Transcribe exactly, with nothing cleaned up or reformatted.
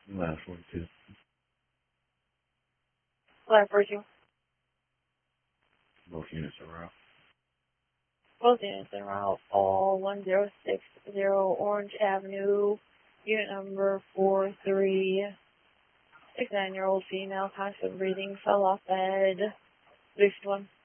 Last one, too. Last forty-two. Both units are out. Both units in route, all one zero six zero Orange Avenue, unit number four three. Six nine year old female, constant breathing, fell off bed. Boost one.